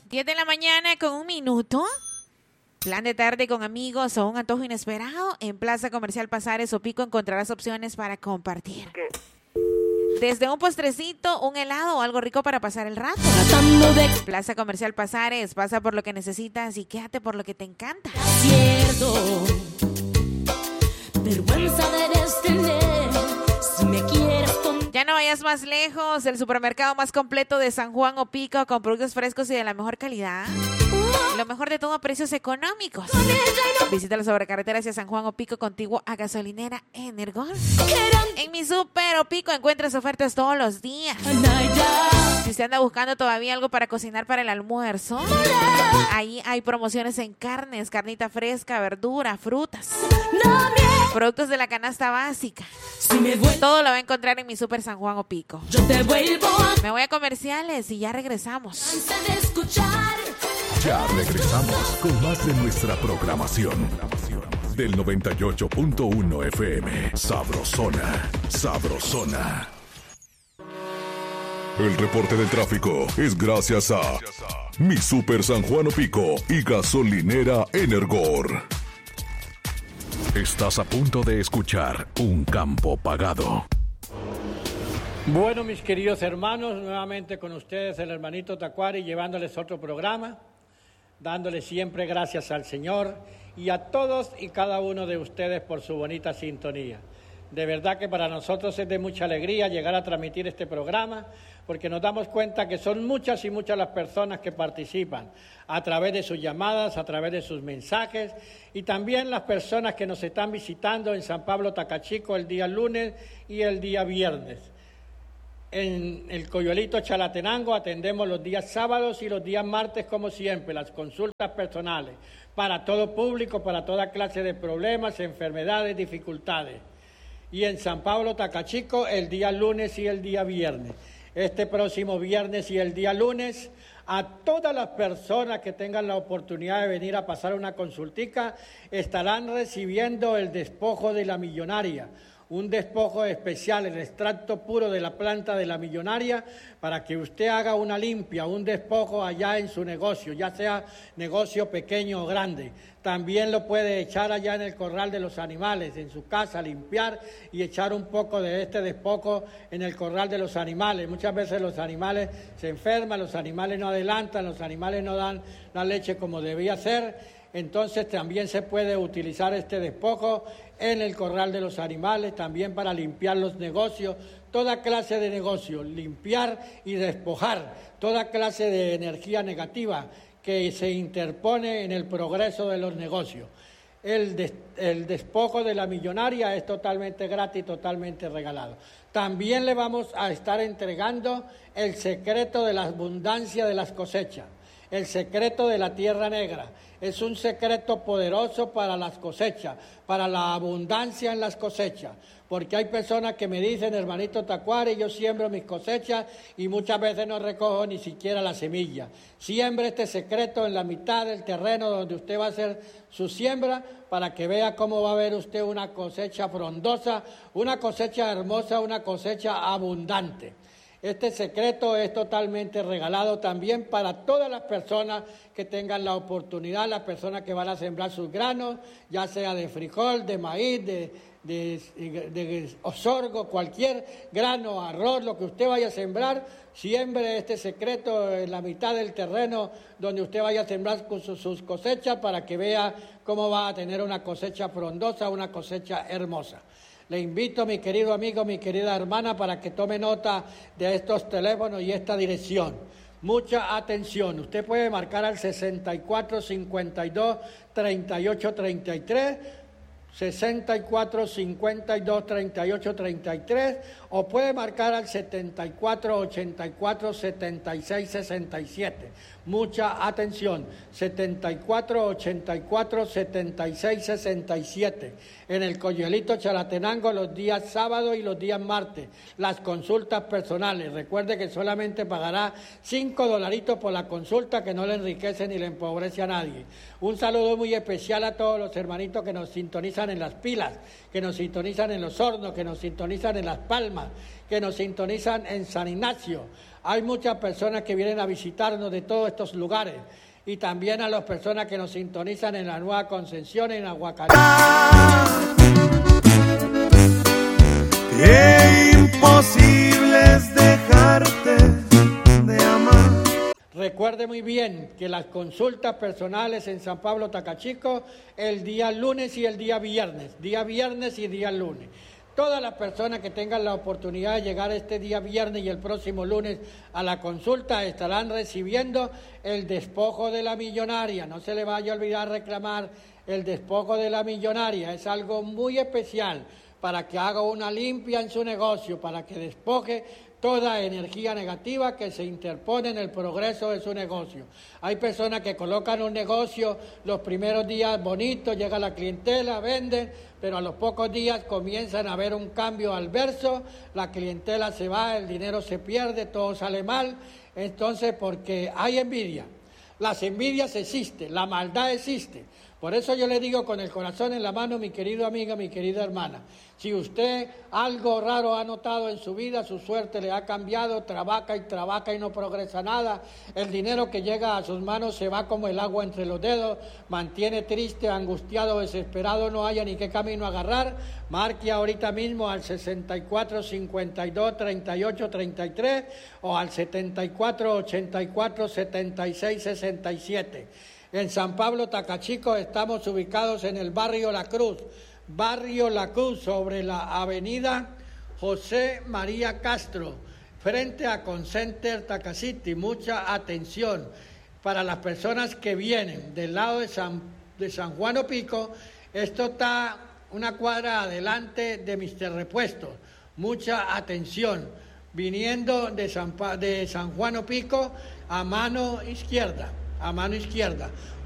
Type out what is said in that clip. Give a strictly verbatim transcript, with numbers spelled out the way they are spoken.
diez de la mañana con un minuto. Plan de tarde con amigos o un antojo inesperado. En Plaza Comercial Pasares o Pico encontrarás opciones para compartir. ¿Qué? Desde un postrecito, un helado o algo rico para pasar el rato. Plaza Comercial Pasares, pasa por lo que necesitas y quédate por lo que te encanta. Cierto, vergüenza debes tener si me quieres con... Ya no vayas más lejos, el supermercado más completo de San Juan o Pico con productos frescos y de la mejor calidad. Lo mejor de todo a precios económicos. Visita la sobrecarretera hacia San Juan o Pico contiguo a gasolinera Energol. En mi super o Pico encuentras ofertas todos los días. Si usted anda buscando todavía algo para cocinar para el almuerzo, ahí hay promociones en carnes, carnita fresca, verdura, frutas, productos de la canasta básica. Todo lo va a encontrar en mi super San Juan o Pico. Me voy a comerciales y ya regresamos. Ya regresamos con más de nuestra programación del noventa y ocho punto uno F M. Sabrosona, sabrosona. El reporte del tráfico es gracias a Mi Super San Juan o Pico y Gasolinera Energor. Estás a punto de escuchar Un Campo Pagado. Bueno, mis queridos hermanos, nuevamente con ustedes el hermanito Tacuari llevándoles otro programa, dándoles siempre gracias al Señor y a todos y cada uno de ustedes por su bonita sintonía. De verdad que para nosotros es de mucha alegría llegar a transmitir este programa, porque nos damos cuenta que son muchas y muchas las personas que participan a través de sus llamadas, a través de sus mensajes, y también las personas que nos están visitando en San Pablo Tacachico el día lunes y el día viernes. En el Coyolito Chalatenango atendemos los días sábados y los días martes, como siempre, las consultas personales para todo público, para toda clase de problemas, enfermedades, dificultades. Y en San Pablo Tacachico el día lunes y el día viernes. Este próximo viernes y el día lunes, a todas las personas que tengan la oportunidad de venir a pasar una consultica, estarán recibiendo el despojo de la millonaria. Un despojo especial, el extracto puro de la planta de la millonaria, para que usted haga una limpia, un despojo allá en su negocio, ya sea negocio pequeño o grande. También lo puede echar allá en el corral de los animales, en su casa, limpiar y echar un poco de este despojo en el corral de los animales. Muchas veces los animales se enferman, los animales no adelantan, los animales no dan la leche como debía ser. Entonces también se puede utilizar este despojo en el corral de los animales, también para limpiar los negocios, toda clase de negocios, limpiar y despojar toda clase de energía negativa que se interpone en el progreso de los negocios. El, des, el despojo de la millonaria es totalmente gratis, totalmente regalado. También le vamos a estar entregando el secreto de la abundancia de las cosechas, el secreto de la tierra negra. Es un secreto poderoso para las cosechas, para la abundancia en las cosechas, porque hay personas que me dicen, hermanito Tacuari, yo siembro mis cosechas y muchas veces no recojo ni siquiera la semilla. Siembre este secreto en la mitad del terreno donde usted va a hacer su siembra, para que vea cómo va a ver usted una cosecha frondosa, una cosecha hermosa, una cosecha abundante. Este secreto es totalmente regalado también para todas las personas que tengan la oportunidad, las personas que van a sembrar sus granos, ya sea de frijol, de maíz, de, de, de, de sorgo, cualquier grano, arroz, lo que usted vaya a sembrar, siembre este secreto en la mitad del terreno donde usted vaya a sembrar sus, sus cosechas, para que vea cómo va a tener una cosecha frondosa, una cosecha hermosa. Le invito, mi querido amigo, mi querida hermana, para que tome nota de estos teléfonos y esta dirección. Mucha atención. Usted puede marcar al sesenta y cuatro cincuenta y dos treinta y ocho treinta y tres, sesenta y cuatro cincuenta y dos treinta y ocho treinta y tres, o puede marcar al setenta y cuatro ochenta y cuatro setenta y seis sesenta y siete. Mucha atención, setenta y cuatro ochenta y cuatro setenta y seis sesenta y siete. En el Coyolito Chalatenango los días sábado y los días martes. Las consultas personales. Recuerde que solamente pagará cinco dolaritos por la consulta, que no le enriquece ni le empobrece a nadie. Un saludo muy especial a todos los hermanitos que nos sintonizan en Las Pilas, que nos sintonizan en Los Hornos, que nos sintonizan en Las Palmas, que nos sintonizan en San Ignacio, Hay muchas personas que vienen a visitarnos de todos estos lugares y también a las personas que nos sintonizan en la Nueva Concepción, en Aguacalipto. Qué imposible es dejarte de amar. Recuerde muy bien que las consultas personales en San Pablo Tacachico el día lunes y el día viernes, día viernes y día lunes. Todas las personas que tengan la oportunidad de llegar este día viernes y el próximo lunes a la consulta estarán recibiendo el despojo de la millonaria. No se le vaya a olvidar reclamar el despojo de la millonaria. Es algo muy especial para que haga una limpia en su negocio, para que despoje toda energía negativa que se interpone en el progreso de su negocio. Hay personas que colocan un negocio los primeros días bonitos, llega la clientela, venden, pero a los pocos días comienzan a ver un cambio adverso, la clientela se va, el dinero se pierde, todo sale mal, entonces porque hay envidia. Las envidias existen, la maldad existe. Por eso yo le digo con el corazón en la mano, mi querido amiga, mi querida hermana, si usted algo raro ha notado en su vida, su suerte le ha cambiado, trabaja y trabaja y no progresa nada, el dinero que llega a sus manos se va como el agua entre los dedos, mantiene triste, angustiado, desesperado, no haya ni qué camino agarrar, marque ahorita mismo al sesenta y cuatro, cincuenta y dos, treinta y ocho, treinta y tres o al setenta y cuatro, ochenta y cuatro, setenta y seis, sesenta y siete. En San Pablo Tacachico estamos ubicados en el barrio La Cruz, barrio La Cruz, sobre la avenida José María Castro, frente a Concenter Tacacity. Mucha atención para las personas que vienen del lado de San, de San Juan Opico. Esto está una cuadra adelante de mister Repuestos. Mucha atención, viniendo de San, de San Juan Opico a mano izquierda. a mano izquierda.